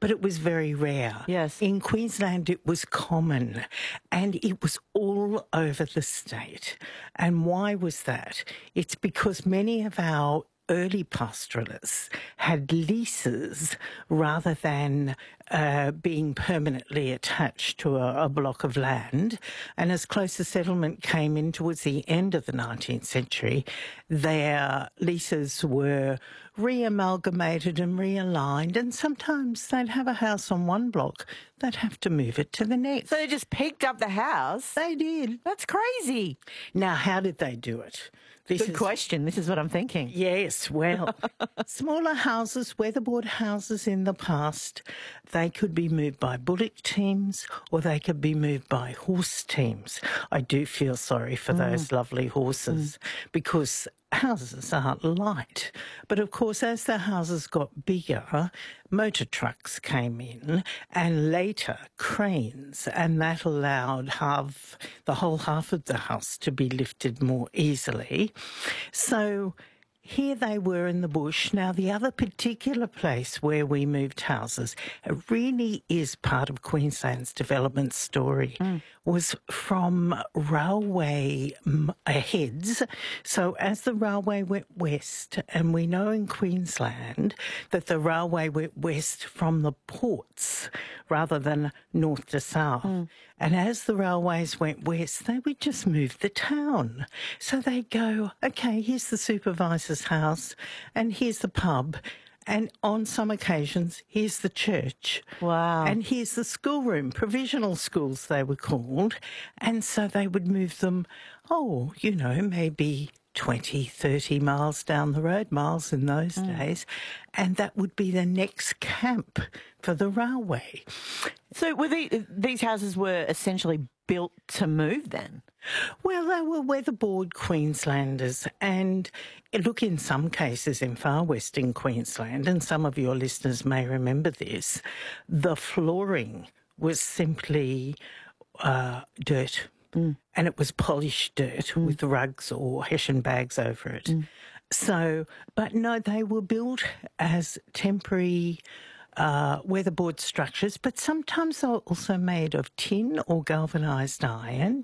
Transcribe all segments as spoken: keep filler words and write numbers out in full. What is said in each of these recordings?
but it was very rare. Yes. In Queensland, it was common, and it was all over the state. And why was that? It's because many of our early pastoralists had leases rather than uh, being permanently attached to a, a block of land. And as closer settlement came in towards the end of the nineteenth century, their leases were re-amalgamated and realigned, and sometimes they'd have a house on one block, they'd have to move it to the next. So they just picked up the house? They did. That's crazy. Now, how did they do it? This Good is, question. This is what I'm thinking. Yes, well, smaller houses, weatherboard houses in the past, they could be moved by bullock teams or they could be moved by horse teams. I do feel sorry for mm. those lovely horses mm. because houses aren't light. But of course, as the houses got bigger, motor trucks came in and later cranes, and that allowed half, the whole half of the house to be lifted more easily. So here they were in the bush. Now, the other particular place where we moved houses, it really is part of Queensland's development story, mm. was from railway heads. So as the railway went west, and we know in Queensland that the railway went west from the ports rather than north to south. Mm. And as the railways went west, they would just move the town. So they'd go, okay, here's the supervisor's house, and here's the pub, and on some occasions, here's the church. Wow. And here's the schoolroom, provisional schools they were called. And so they would move them, oh, you know, maybe twenty, thirty miles down the road, miles in those mm. days, and that would be the next camp for the railway. So were the, these houses were essentially built to move then? Well, they were weatherboard Queenslanders, and look, in some cases in far western Queensland, and some of your listeners may remember this, the flooring was simply uh, dirt. Mm. And it was polished dirt mm. with rugs or hessian bags over it. Mm. So, but no, they were built as temporary uh, weatherboard structures, but sometimes they were also made of tin or galvanised iron.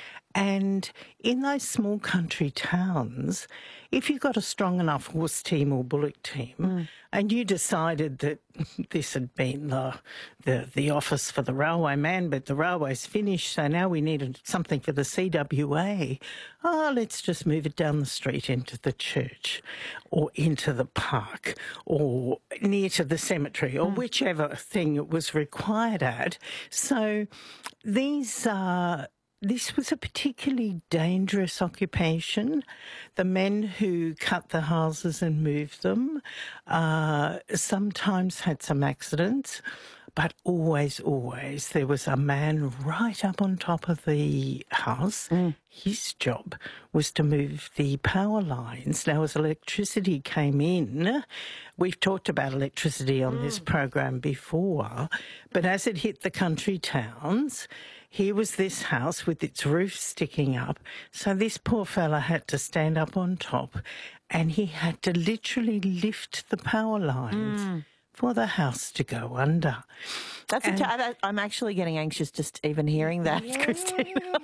And in those small country towns, if you got a strong enough horse team or bullock team, mm. and you decided that this had been the, the the office for the railway man, but the railway's finished, so now we needed something for the C W A, oh, let's just move it down the street into the church or into the park or near to the cemetery or mm. whichever thing it was required at. So these are... This was a particularly dangerous occupation. The men who cut the houses and moved them uh, sometimes had some accidents, but always, always there was a man right up on top of the house. Mm. His job was to move the power lines. Now, as electricity came in, we've talked about electricity on mm. this program before, but as it hit the country towns, here was this house with its roof sticking up. So this poor fella had to stand up on top, and he had to literally lift the power lines mm. for the house to go under. That's and, a t- I'm actually getting anxious just even hearing that, yes. Christina.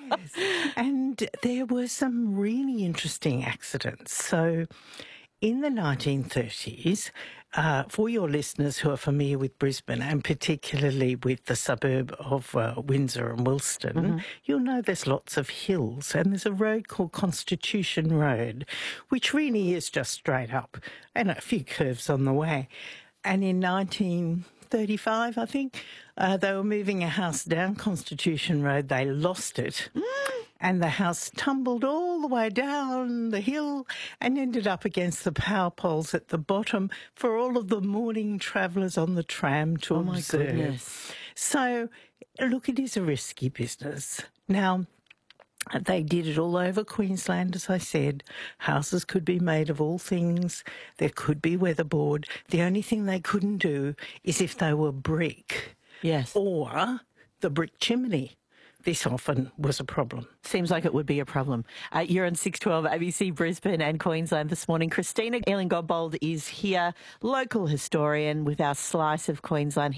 And there were some really interesting accidents. So in the nineteen thirties, uh, for your listeners who are familiar with Brisbane and particularly with the suburb of uh, Windsor and Wilston, mm-hmm. you'll know there's lots of hills, and there's a road called Constitution Road, which really is just straight up and a few curves on the way. And in nineteen thirty-five, I think, uh, they were moving a house down Constitution Road. They lost it. Mm. And the house tumbled all the way down the hill and ended up against the power poles at the bottom for all of the morning travellers on the tram to oh my observe. Goodness. So, look, it is a risky business. Now, they did it all over Queensland, as I said. Houses could be made of all things. There could be weatherboard. The only thing they couldn't do is if they were brick. Yes. Or the brick chimney. This often was a problem. Seems like it would be a problem. Uh, you're on six twelve A B C Brisbane and Queensland this morning. Christina Ayling-Godbold is here, local historian with our Slice of Queensland.